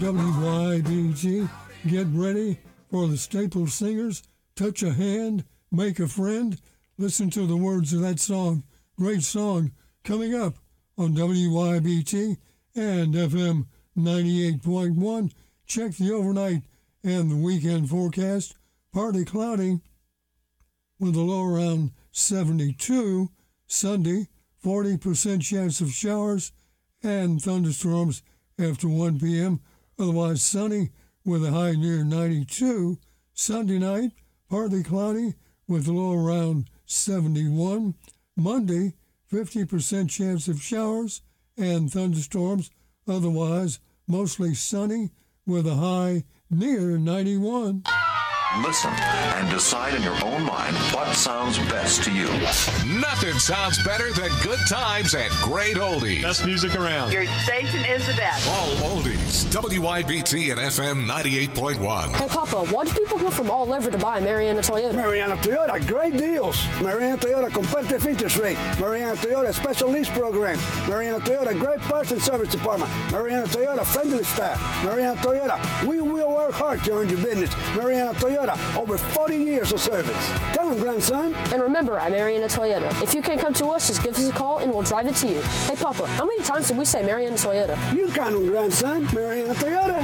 WYBT. Get ready for the Staple Singers. Touch a hand, make a friend. Listen to the words of that song. Great song coming up on WYBT and FM 98.1. Check the overnight and the weekend forecast. Partly cloudy with a low around 72. Sunday, 40% chance of showers and thunderstorms after 1 p.m. Otherwise sunny with a high near 92. Sunday night, partly cloudy with a low around 71. Monday, 50% chance of showers and thunderstorms. Otherwise, mostly sunny with a high near 91. Listen and decide in your own mind what sounds best to you. Nothing sounds better than good times at Great Oldies. Best music around. Your station is the best. All oldies. WYBT and FM 98.1. Hey, Papa, why do people go from all over to buy Mariana Toyota? Mariana Toyota, great deals. Mariana Toyota, competitive features rate. Mariana Toyota, special lease program. Mariana Toyota, great parts and service department. Mariana Toyota, friendly staff. Mariana Toyota, we will work hard to earn your business. Mariana Toyota, over 40 years of service. Tell them, grandson. And remember, at Mariana Toyota, if you can't come to us, just give us a call and we'll drive it to you. Hey, Papa, how many times did we say Mariana Toyota? You count them, grandson. Mariana Toyota.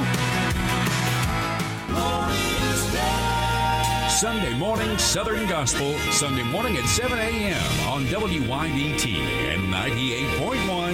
Sunday morning Southern Gospel, Sunday morning at 7 a.m. on WYBT and 98.1.